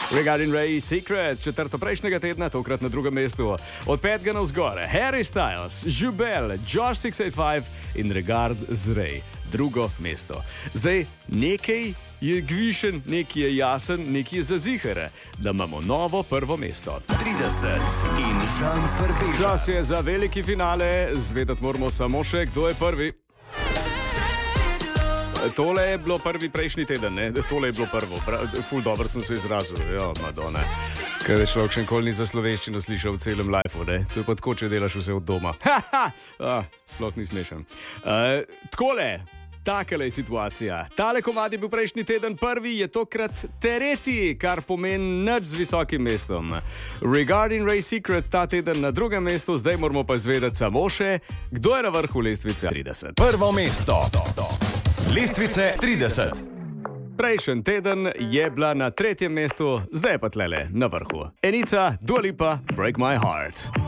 Regarding Ray Secret, četrto prejšnjega tedna, tokrat na drugem mestu. Od 5. navzgor, Harry Styles, Jubel, Josh 685 in Regard z Ray. Drugo mesto. Zdaj, nekaj je gvišen, nekaj je jasen, nekaj je zazihare, da imamo novo prvo mesto. 30 in Žan Ferbeža. Čas je za veliki finale, zvedati moramo samo še, kdo je prvi. Tole je bilo prvi prejšnji teden, ne? Tole je bilo prvo. Ful dobro sem se izrazil. Ja, Madonna. Kaj je človek še nikoli ni za slovenščino slišal v celem lifeu, ne? To je pa tako, če delaš vse od doma. Sploh ni smešen. Takole. Takele je situacija. Tale komad je bil prejšnji teden prvi, je tokrat tretji, kar pomeni nič z visokim mestom. Regarding Ray Secret ta teden na drugem mestu, zdaj moramo pa izvedeti samo še, kdo je na vrhu lestvice 30. Prvo mesto. Lestvice 30. Prejšnji teden je bila na tretjem mestu, zdaj je pa tlele na vrhu. Enica, Dua Lipa, Break My Heart.